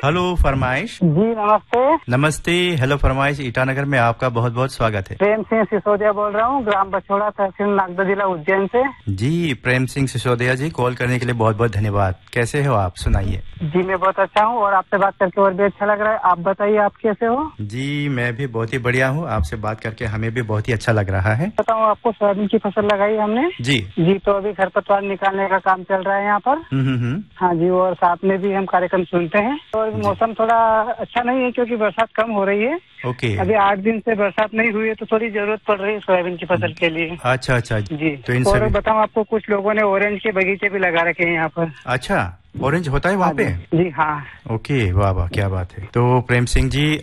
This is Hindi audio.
हेलो फरमाइश। जी नमस्ते। नमस्ते। हेलो फरमाइश ईटानगर में आपका बहुत बहुत स्वागत है। प्रेम सिंह सिसोदिया बोल रहा हूँ, ग्राम बछोड़ा, तहसील नागदा, जिला उज्जैन से। जी प्रेम सिंह सिसोदिया जी, कॉल करने के लिए बहुत बहुत धन्यवाद। कैसे हो आप, सुनाइए। जी मैं बहुत अच्छा हूँ और आपसे बात करके और भी अच्छा लग रहा है। आप बताइए, आप कैसे हो? जी मैं भी बहुत ही बढ़िया हूँ, आपसे बात करके हमें भी बहुत ही अच्छा लग रहा है। बताऊँ आपको, सोयाबीन की फसल लगाई हमने। जी जी, तो अभी खरपतवार निकालने का काम चल रहा है यहाँ पर। हाँ जी, और साथ में भी हम कार्यक्रम सुनते हैं। और मौसम थोड़ा अच्छा नहीं है क्योंकि बरसात कम हो रही है। ओके। अभी 8 दिन से बरसात नहीं हुई है, तो थोड़ी जरूरत पड़ रही है सोयाबीन की फसल के लिए। अच्छा अच्छा जी। तो इन और सभी। बताऊँ आपको, कुछ लोगों ने ऑरेंज के बगीचे भी लगा रखे हैं यहाँ पर। अच्छा, ऑरेंज होता है वहाँ पे? जी हाँ। ओके, वाह वाह, क्या बात है। तो प्रेम सिंह जी,